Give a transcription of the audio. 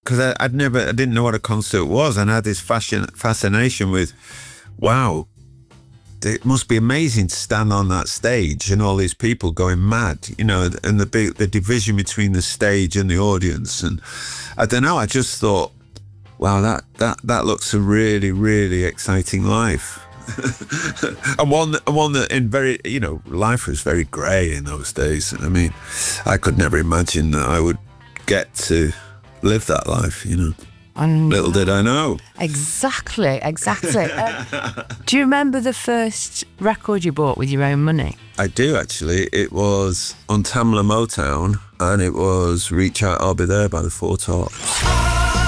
because I didn't know what a concert was, and I had this fascination with, wow, it must be amazing to stand on that stage and all these people going mad, you know, and the division between the stage and the audience. And I don't know, I just thought, wow, that looks a really, really exciting life. and one that in very, you know, life was very grey in those days. I mean, I could never imagine that I would get to live that life, you know. Little did I know. Exactly. Do you remember the first record you bought with your own money? I do, actually. It was on Tamla Motown, and it was Reach Out, I'll Be There by the Four Tops.